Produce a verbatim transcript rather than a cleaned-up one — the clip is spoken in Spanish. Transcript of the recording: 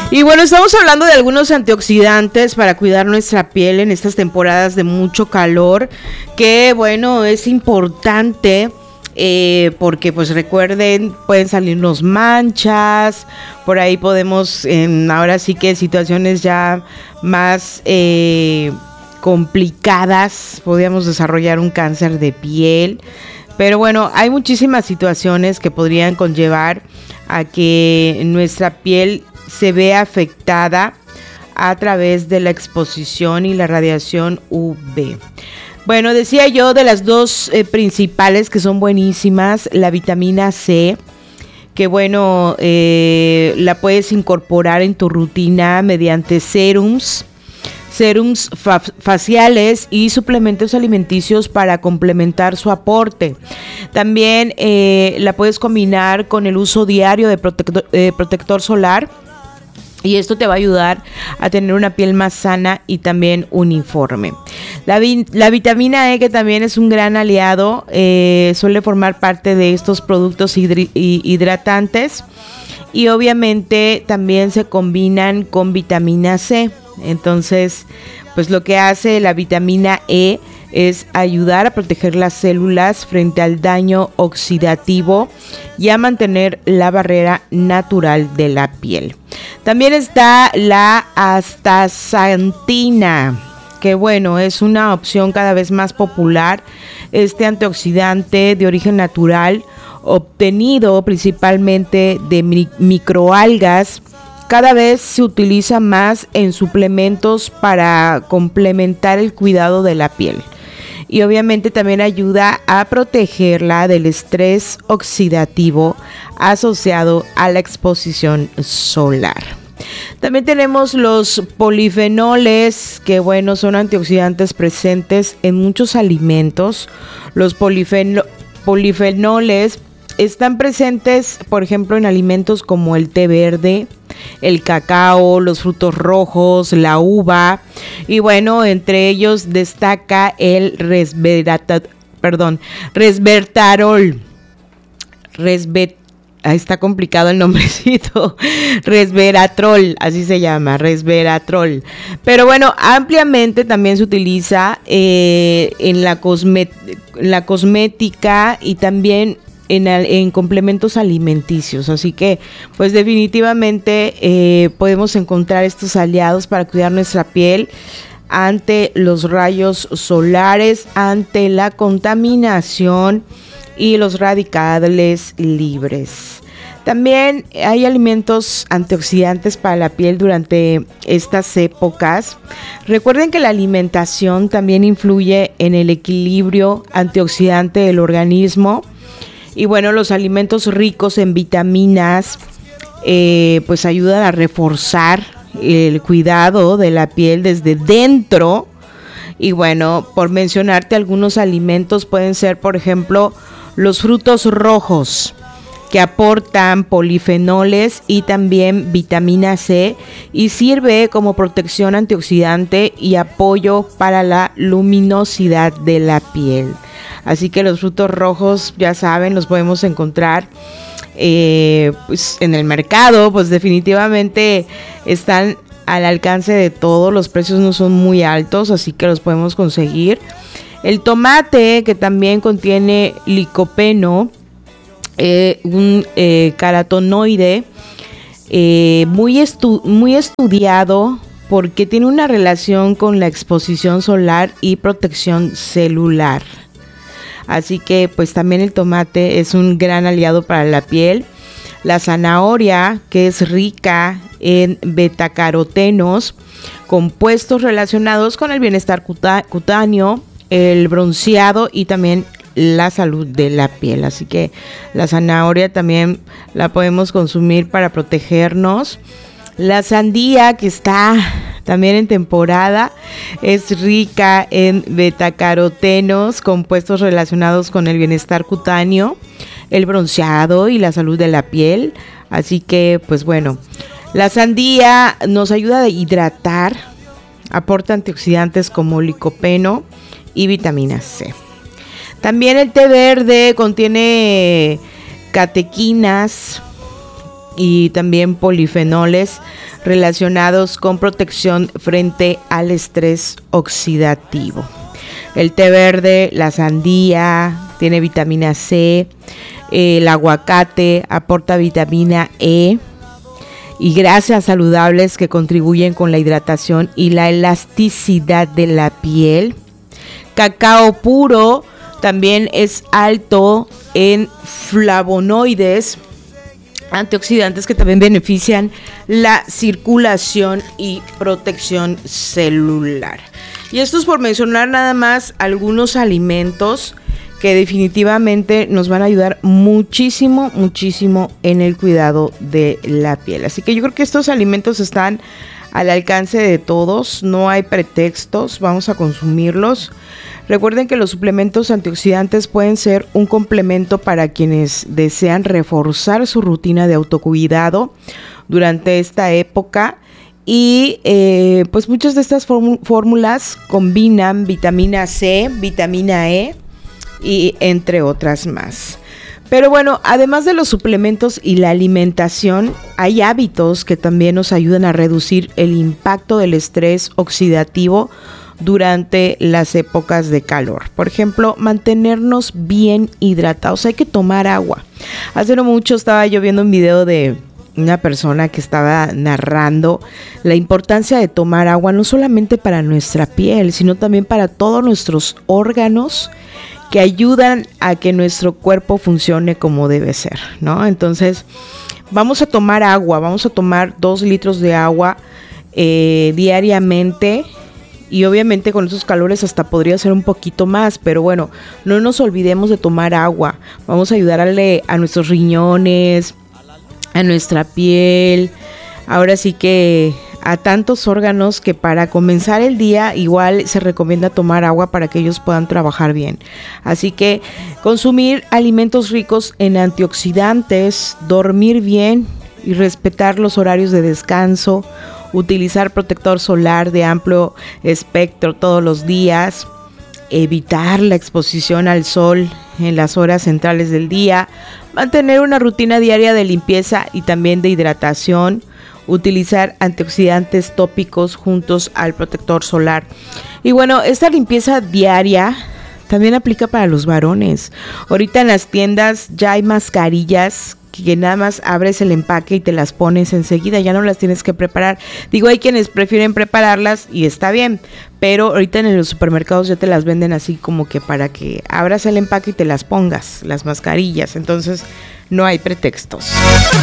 Y bueno, estamos hablando de algunos antioxidantes para cuidar nuestra piel en estas temporadas de mucho calor, que bueno, es importante eh, porque pues recuerden, pueden salirnos manchas, por ahí podemos, en, ahora sí que situaciones ya más eh, complicadas, podríamos desarrollar un cáncer de piel. Pero bueno, hay muchísimas situaciones que podrían conllevar a que nuestra piel se vea afectada a través de la exposición y la radiación U V. Bueno, decía yo de las dos eh, principales que son buenísimas, la vitamina C, que bueno, eh, la puedes incorporar en tu rutina mediante serums, serums fa- faciales y suplementos alimenticios para complementar su aporte. También eh, la puedes combinar con el uso diario de protector, eh, protector solar, y esto te va a ayudar a tener una piel más sana y también uniforme. La, vi- la vitamina E, que también es un gran aliado, eh, suele formar parte de estos productos hidri- hidratantes, y obviamente también se combinan con vitamina C. Entonces, pues lo que hace la vitamina E es ayudar a proteger las células frente al daño oxidativo y a mantener la barrera natural de la piel. También está la astaxantina, que bueno, es una opción cada vez más popular. Este antioxidante de origen natural, obtenido principalmente de mi- microalgas, cada vez se utiliza más en suplementos para complementar el cuidado de la piel. Y obviamente también ayuda a protegerla del estrés oxidativo asociado a la exposición solar. También tenemos los polifenoles, que bueno, son antioxidantes presentes en muchos alimentos. Los polifeno- polifenoles están presentes, por ejemplo, en alimentos como el té verde, el cacao, los frutos rojos, la uva, y bueno, entre ellos destaca el resverata, perdón, resveratrol. Resvet, ahí está complicado el nombrecito. Resveratrol, así se llama, resveratrol. Pero bueno, ampliamente también se utiliza eh, en la, cosmet, la cosmética y también En, en complementos alimenticios, así que pues definitivamente eh, podemos encontrar estos aliados para cuidar nuestra piel ante los rayos solares, ante la contaminación y los radicales libres. También hay alimentos antioxidantes para la piel durante estas épocas. Recuerden que la alimentación también influye en el equilibrio antioxidante del organismo. Y bueno, los alimentos ricos en vitaminas eh, pues ayudan a reforzar el cuidado de la piel desde dentro. Y bueno, por mencionarte algunos alimentos, pueden ser, por ejemplo, los frutos rojos, que aportan polifenoles y también vitamina C, y sirve como protección antioxidante y apoyo para la luminosidad de la piel. Así que los frutos rojos, ya saben, los podemos encontrar eh, pues en el mercado, pues definitivamente están al alcance de todos, los precios no son muy altos, así que los podemos conseguir. El tomate, que también contiene licopeno, eh, un eh, carotenoide eh, muy, estu- muy estudiado, porque tiene una relación con la exposición solar y protección celular. Así que pues también el tomate es un gran aliado para la piel. La zanahoria, que es rica en betacarotenos, compuestos relacionados con el bienestar cuta- cutáneo, el bronceado y también la salud de la piel. Así que la zanahoria también la podemos consumir para protegernos. La sandía, que está también en temporada, es rica en betacarotenos, compuestos relacionados con el bienestar cutáneo, el bronceado y la salud de la piel. Así que, pues bueno, la sandía nos ayuda a hidratar, aporta antioxidantes como licopeno y vitamina C. También el té verde contiene catequinas, y también polifenoles relacionados con protección frente al estrés oxidativo. El té verde, la sandía, tiene vitamina C, el aguacate aporta vitamina E y grasas saludables que contribuyen con la hidratación y la elasticidad de la piel. Cacao puro también es alto en flavonoides, antioxidantes que también benefician la circulación y protección celular. Y esto es por mencionar nada más algunos alimentos que definitivamente nos van a ayudar muchísimo, muchísimo en el cuidado de la piel. Así que yo creo que estos alimentos están al alcance de todos, no hay pretextos, vamos a consumirlos. Recuerden que los suplementos antioxidantes pueden ser un complemento para quienes desean reforzar su rutina de autocuidado durante esta época. Y eh, pues muchas de estas fórmulas combinan vitamina C, vitamina E y entre otras más. Pero bueno, además de los suplementos y la alimentación, hay hábitos que también nos ayudan a reducir el impacto del estrés oxidativo durante las épocas de calor. Por ejemplo, mantenernos bien hidratados. Hay que tomar agua. Hace no mucho estaba yo viendo un video de una persona que estaba narrando la importancia de tomar agua, no solamente para nuestra piel, sino también para todos nuestros órganos que ayudan a que nuestro cuerpo funcione como debe ser, ¿no? Entonces, vamos a tomar agua, vamos a tomar dos litros de agua eh, diariamente. Y obviamente con esos calores hasta podría ser un poquito más, pero bueno, no nos olvidemos de tomar agua. Vamos a ayudarle a nuestros riñones, a nuestra piel, ahora sí que a tantos órganos que para comenzar el día igual se recomienda tomar agua para que ellos puedan trabajar bien. Así que consumir alimentos ricos en antioxidantes, dormir bien y respetar los horarios de descanso, utilizar protector solar de amplio espectro todos los días, evitar la exposición al sol en las horas centrales del día, mantener una rutina diaria de limpieza y también de hidratación, utilizar antioxidantes tópicos juntos al protector solar. Y bueno, esta limpieza diaria también aplica para los varones. Ahorita en las tiendas ya hay mascarillas que nada más abres el empaque y te las pones enseguida, ya no las tienes que preparar. Digo, hay quienes prefieren prepararlas y está bien, pero ahorita en los supermercados ya te las venden así como que para que abras el empaque y te las pongas, las mascarillas, entonces no hay pretextos.